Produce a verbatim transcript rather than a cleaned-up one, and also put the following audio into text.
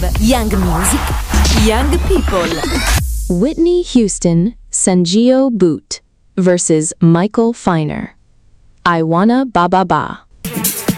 Young music, young people. Whitney Houston, Sanjio Boot versus Michael Feiner. I Wanna Ba Ba Ba.